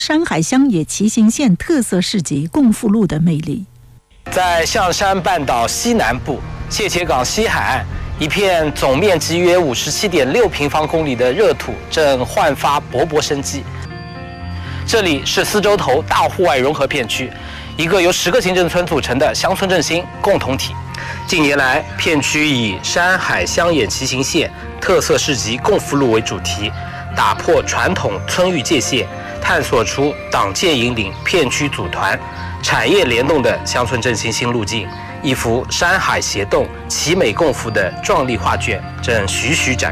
山海乡野骑行线特色市集共富路的魅力。 在象山半岛西南部谢茄港西海岸，一片总面积约57.6平方公里的热土正焕发勃勃生机。这里是四洲头大户外融合片区，一个由10个行政村组成的乡村振兴共同体。近年来，片区以山海乡野骑行线特色市集共富路为主题，打破传统村域界限，探索出党建引领、片区组团、产业联动的乡村振兴新路径。一幅山海协动、奇美共富的壮丽画卷正徐徐展